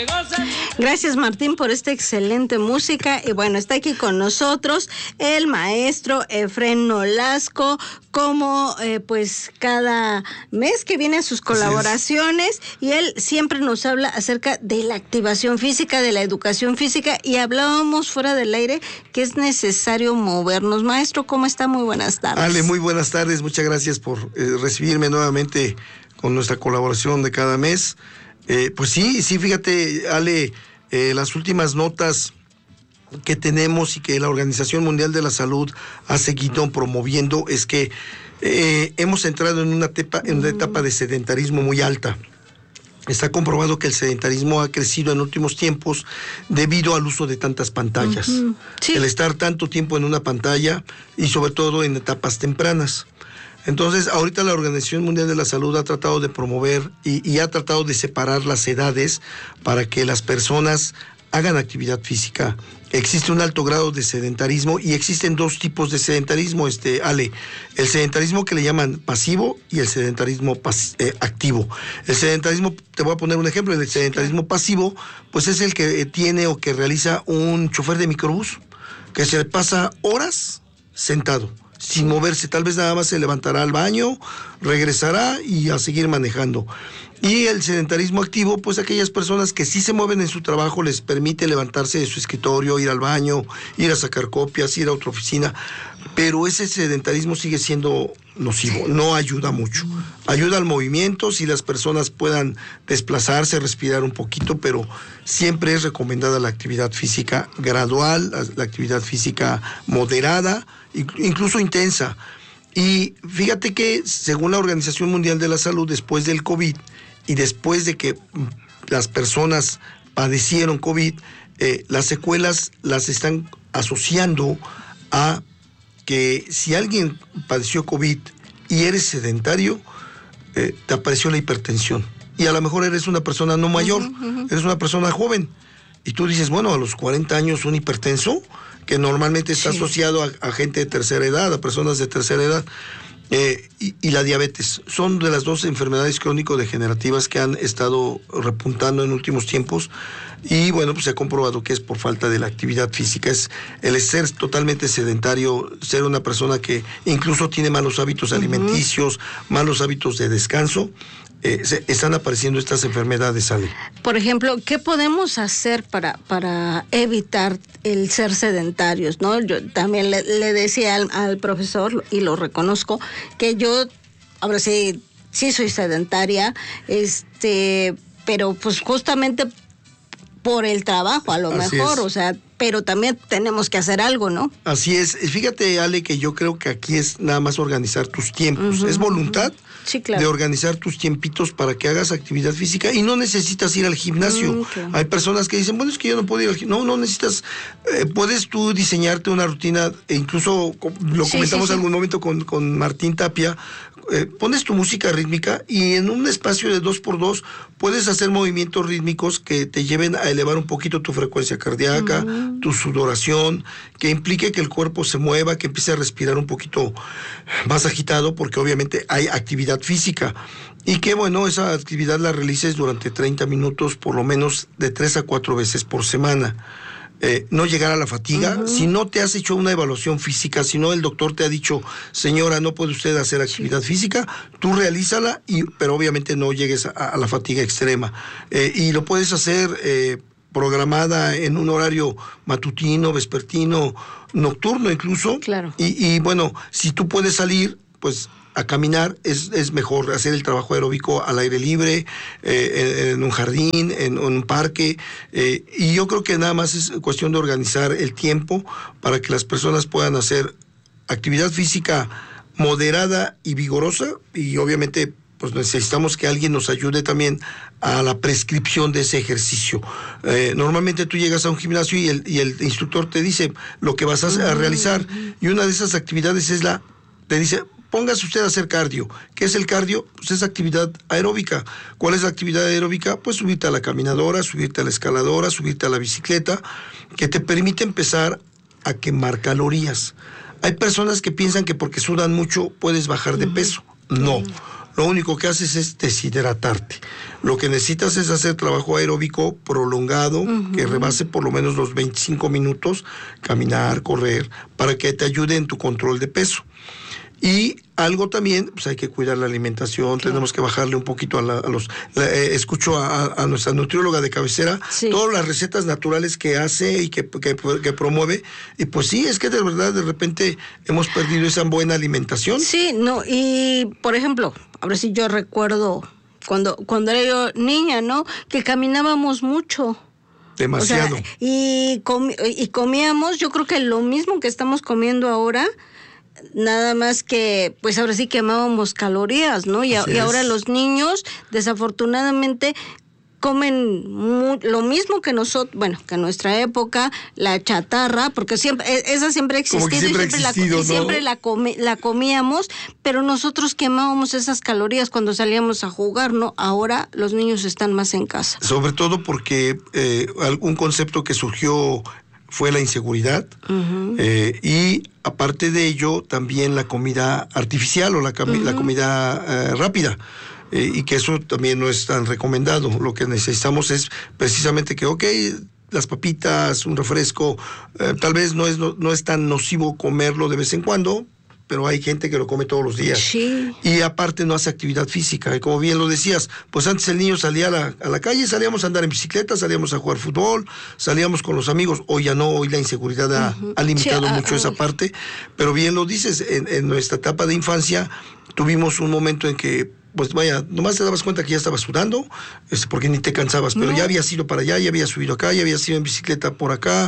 Gracias, Martín, por esta excelente música. Y bueno, está aquí con nosotros el maestro Efrén Nolasco, como pues cada mes que viene a sus colaboraciones, y él siempre nos habla acerca de la activación física, de la educación física, y hablábamos fuera del aire que es necesario movernos. Maestro, ¿cómo está? Muy buenas tardes. Ale, muy buenas tardes, muchas gracias por recibirme nuevamente con nuestra colaboración de cada mes. Pues sí, fíjate, Ale, las últimas notas que tenemos y que la Organización Mundial de la Salud ha seguido promoviendo es que hemos entrado en una etapa de sedentarismo muy alta. Está comprobado que el sedentarismo ha crecido en últimos tiempos debido al uso de tantas pantallas. Sí. El estar tanto tiempo en una pantalla y sobre todo en etapas tempranas. Entonces, ahorita la Organización Mundial de la Salud ha tratado de promover y ha tratado de separar las edades para que las personas hagan actividad física. Existe un alto grado de sedentarismo y existen dos tipos de sedentarismo, Ale. El sedentarismo que le llaman pasivo y el sedentarismo activo. El sedentarismo, te voy a poner un ejemplo, el sedentarismo pasivo, pues es el que tiene o que realiza un chofer de microbús, que se pasa horas sentado, sin moverse, tal vez nada más se levantará al baño, regresará y a seguir manejando. Y el sedentarismo activo, pues aquellas personas que sí se mueven en su trabajo, les permite levantarse de su escritorio, ir al baño, ir a sacar copias, ir a otra oficina, pero ese sedentarismo sigue siendo nocivo, no ayuda mucho. Ayuda al movimiento, si las personas puedan desplazarse, respirar un poquito, pero siempre es recomendada la actividad física gradual, la actividad física moderada, incluso intensa. Y fíjate que según la Organización Mundial de la Salud, después del COVID y después de que las personas padecieron COVID, las secuelas las están asociando a que si alguien padeció COVID y eres sedentario, te apareció la hipertensión. Y a lo mejor eres una persona no mayor, eres una persona joven. Y tú dices, bueno, a los 40 años un hipertenso, que normalmente está asociado a gente de tercera edad, a personas de tercera edad, y la diabetes. Son de las dos enfermedades crónico-degenerativas que han estado repuntando en últimos tiempos, y bueno, pues se ha comprobado que es por falta de la actividad física. Es el ser totalmente sedentario, ser una persona que incluso tiene malos hábitos alimenticios, malos hábitos de descanso. Están apareciendo estas enfermedades, Ale. Por ejemplo, ¿qué podemos hacer para evitar el ser sedentarios, ¿no? Yo también le decía al profesor, y lo reconozco, que yo, ahora sí soy sedentaria, pero pues justamente por el trabajo, a lo mejor, o sea, pero también tenemos que hacer algo, ¿no? Así es. Fíjate, Ale, que yo creo que aquí es nada más organizar tus tiempos. Es voluntad de organizar tus tiempitos para que hagas actividad física, y no necesitas ir al gimnasio. Hay personas que dicen, bueno, es que yo no puedo ir al gimnasio. No necesitas. Puedes tú diseñarte una rutina, e incluso lo comentamos algún momento con Martín Tapia. Pones tu música rítmica y en un espacio de 2x2 puedes hacer movimientos rítmicos que te lleven a elevar un poquito tu frecuencia cardíaca, tu sudoración, que implique que el cuerpo se mueva, que empiece a respirar un poquito más agitado, porque obviamente hay actividad física. Y que bueno, esa actividad la realices durante 30 minutos, por lo menos de 3 a 4 veces por semana. No llegar a la fatiga. Si no te has hecho una evaluación física, si no el doctor te ha dicho, señora, no puede usted hacer actividad física, tú realízala, pero obviamente no llegues a la fatiga extrema. Y lo puedes hacer programada en un horario matutino, vespertino, nocturno incluso. Claro. Y bueno, si tú puedes salir, pues a caminar, es mejor hacer el trabajo aeróbico al aire libre, en un jardín, en un parque, y yo creo que nada más es cuestión de organizar el tiempo para que las personas puedan hacer actividad física moderada y vigorosa, y obviamente pues necesitamos que alguien nos ayude también a la prescripción de ese ejercicio. Normalmente tú llegas a un gimnasio y el instructor te dice lo que vas a realizar, y una de esas actividades te dice, póngase usted a hacer cardio. ¿Qué es el cardio? Pues es actividad aeróbica. ¿Cuál es la actividad aeróbica? Pues subirte a la caminadora, subirte a la escaladora, subirte a la bicicleta, que te permite empezar a quemar calorías. Hay personas que piensan que porque sudan mucho puedes bajar de peso. No. lo único que haces es deshidratarte. Lo que necesitas es hacer trabajo aeróbico prolongado, que rebase por lo menos los 25 minutos, caminar, correr, para que te ayude en tu control de peso. Y algo también, pues hay que cuidar la alimentación, tenemos que bajarle un poquito escucho a nuestra nutrióloga de cabecera, todas las recetas naturales que hace y que promueve, y pues sí, es que de verdad de repente hemos perdido esa buena alimentación. Sí, no, y por ejemplo, ahora sí yo recuerdo cuando era yo niña, ¿no? Que caminábamos mucho. Demasiado. O sea, y comíamos, yo creo que lo mismo que estamos comiendo ahora, nada más que, pues ahora sí quemábamos calorías, ¿no? Y ahora los niños, desafortunadamente, comen lo mismo que nosotros, bueno, que en nuestra época, la chatarra, porque esa siempre ha existido, y siempre la comíamos, pero nosotros quemábamos esas calorías cuando salíamos a jugar, ¿no? Ahora los niños están más en casa. Sobre todo porque un concepto que surgió fue la inseguridad, y aparte de ello también la comida artificial o la comida rápida, y que eso también no es tan recomendado. Lo que necesitamos es precisamente que, las papitas, un refresco, tal vez no es tan nocivo comerlo de vez en cuando, pero hay gente que lo come todos los días. Sí. Y aparte no hace actividad física. Y como bien lo decías, pues antes el niño salía a la calle, salíamos a andar en bicicleta, salíamos a jugar fútbol, salíamos con los amigos. Hoy ya no, hoy la inseguridad ha limitado mucho esa parte. Pero bien lo dices, en nuestra etapa de infancia tuvimos un momento en que, pues vaya, nomás te dabas cuenta que ya estabas sudando, porque ni te cansabas, pero ya habías ido para allá, ya habías subido acá, ya habías ido en bicicleta por acá,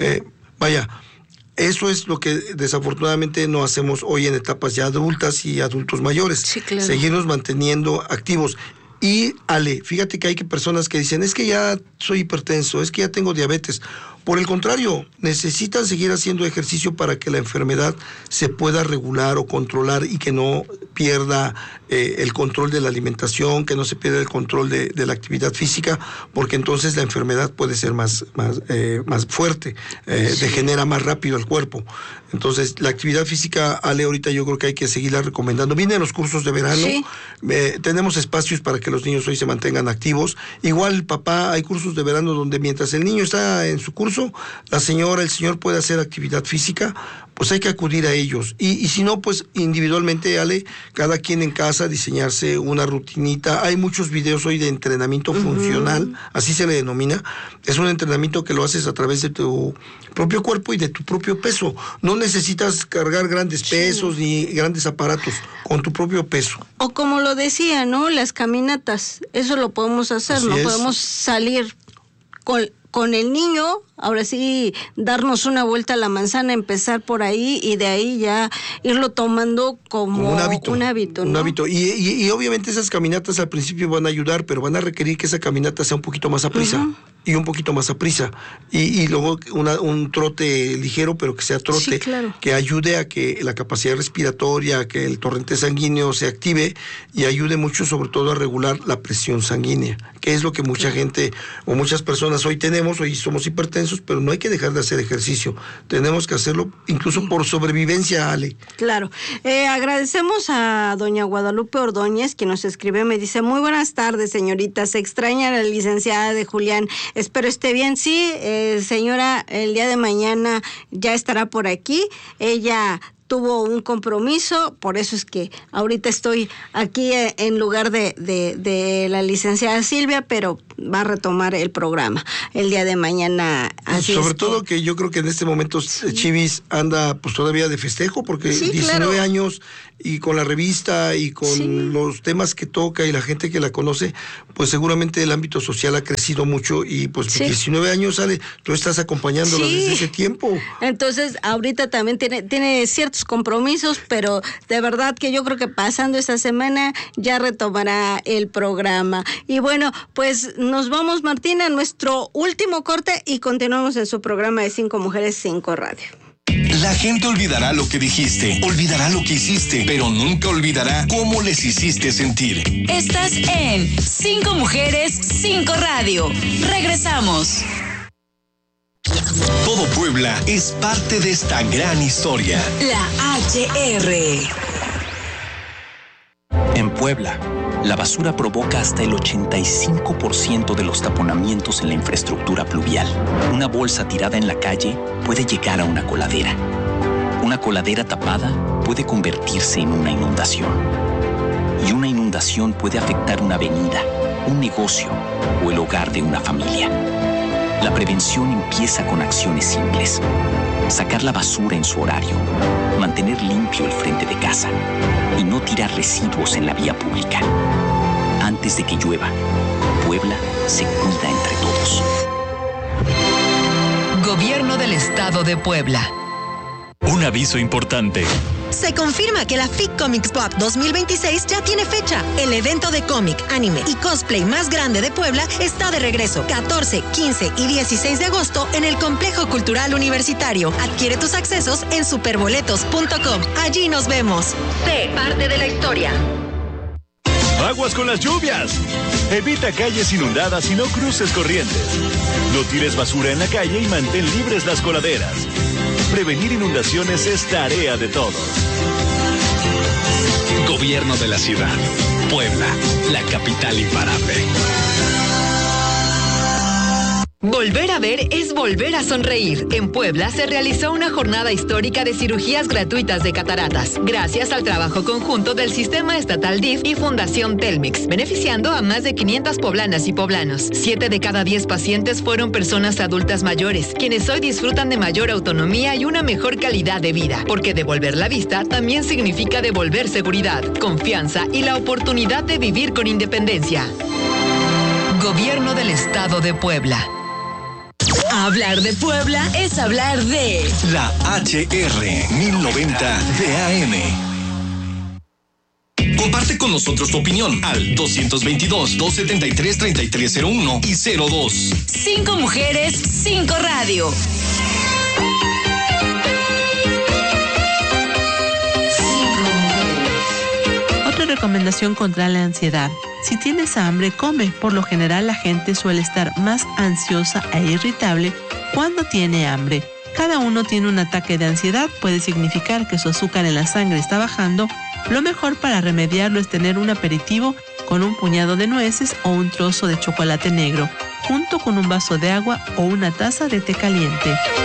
vaya. Eso es lo que desafortunadamente no hacemos hoy en etapas ya adultas y adultos mayores. Sí, claro. Seguirnos manteniendo activos. Y Ale, fíjate que hay personas que dicen, es que ya soy hipertenso, es que ya tengo diabetes. Por el contrario, necesitan seguir haciendo ejercicio para que la enfermedad se pueda regular o controlar y que no pierda el control de la alimentación, que no se pierda el control de la actividad física, porque entonces la enfermedad puede ser más fuerte, degenera más rápido el cuerpo. Entonces, la actividad física, Ale, ahorita yo creo que hay que seguirla recomendando. Vienen los cursos de verano, tenemos espacios para que los niños hoy se mantengan activos. Igual, papá, hay cursos de verano donde mientras el niño está en su curso, la señora, el señor puede hacer actividad física, pues hay que acudir a ellos. Y si no, pues individualmente, Ale, cada quien en casa diseñarse una rutinita. Hay muchos videos hoy de entrenamiento funcional, así se le denomina. Es un entrenamiento que lo haces a través de tu propio cuerpo y de tu propio peso. No necesitas cargar grandes pesos ni grandes aparatos, con tu propio peso. O como lo decía, ¿no? Las caminatas, eso lo podemos hacer, así ¿no? Podemos salir con el niño, ahora sí, darnos una vuelta a la manzana, empezar por ahí y de ahí ya irlo tomando como un hábito. ¿No? Un hábito. Y obviamente esas caminatas al principio van a ayudar, pero van a requerir que esa caminata sea un poquito más aprisa. Y un poquito más aprisa. Y luego un trote ligero, pero que sea trote, que ayude a que la capacidad respiratoria, a que el torrente sanguíneo se active y ayude mucho sobre todo a regular la presión sanguínea, que es lo que mucha gente o muchas personas hoy tenemos, hoy somos hipertensos, pero no hay que dejar de hacer ejercicio. Tenemos que hacerlo incluso por sobrevivencia, Ale. Claro. Agradecemos a doña Guadalupe Ordóñez, que nos escribe, me dice, muy buenas tardes, señorita, se extraña la licenciada de Julián, espero esté bien. Sí, señora, el día de mañana ya estará por aquí. Ella tuvo un compromiso, por eso es que ahorita estoy aquí en lugar de la licenciada Silvia, pero va a retomar el programa el día de mañana. Así sobre todo que yo creo que en este momento Chivis anda pues todavía de festejo, porque 19 años y con la revista y con los temas que toca y la gente que la conoce, pues seguramente el ámbito social ha crecido mucho y pues 19 años, Ale, tú estás acompañándola desde ese tiempo. Entonces ahorita también tiene ciertos compromisos, pero de verdad que yo creo que pasando esta semana ya retomará el programa. Y bueno, pues nos vamos, Martina, a nuestro último corte y continuamos en su programa de 5 Mujeres, 5 Radio. La gente olvidará lo que dijiste, olvidará lo que hiciste, pero nunca olvidará cómo les hiciste sentir. Estás en 5 Mujeres, 5 Radio. Regresamos. Todo Puebla es parte de esta gran historia. La HR. En Puebla, la basura provoca hasta el 85% de los taponamientos en la infraestructura pluvial. Una bolsa tirada en la calle puede llegar a una coladera. Una coladera tapada puede convertirse en una inundación. Y una inundación puede afectar una avenida, un negocio o el hogar de una familia. La prevención empieza con acciones simples. Sacar la basura en su horario, mantener limpio el frente de casa y no tirar residuos en la vía pública. Antes de que llueva, Puebla se cuida entre todos. Gobierno del Estado de Puebla. Un aviso importante. Se confirma que la FIC Comics Pop 2026 ya tiene fecha. El evento de cómic, anime y cosplay más grande de Puebla está de regreso 14, 15 y 16 de agosto en el Complejo Cultural Universitario. Adquiere tus accesos en superboletos.com. Allí nos vemos. Sé parte de la historia. Aguas con las lluvias. Evita calles inundadas y no cruces corrientes. No tires basura en la calle y mantén libres las coladeras. Prevenir inundaciones es tarea de todos. Gobierno de la ciudad. Puebla, la capital imparable. Volver a ver es volver a sonreír. En Puebla se realizó una jornada histórica de cirugías gratuitas de cataratas, gracias al trabajo conjunto del Sistema Estatal DIF y Fundación Telmex, beneficiando a más de 500 poblanas y poblanos. 7 de cada 10 pacientes fueron personas adultas mayores, quienes hoy disfrutan de mayor autonomía y una mejor calidad de vida, porque devolver la vista también significa devolver seguridad, confianza y la oportunidad de vivir con independencia. Gobierno del Estado de Puebla. Hablar de Puebla es hablar de La HR 1090 de AM. Comparte con nosotros tu opinión al 222-273-3301 y 02. 5 mujeres, 5 radio. Otra recomendación contra la ansiedad. Si tienes hambre, come. Por lo general, la gente suele estar más ansiosa e irritable cuando tiene hambre. Cada uno tiene un ataque de ansiedad. Puede significar que su azúcar en la sangre está bajando. Lo mejor para remediarlo es tener un aperitivo con un puñado de nueces o un trozo de chocolate negro, junto con un vaso de agua o una taza de té caliente.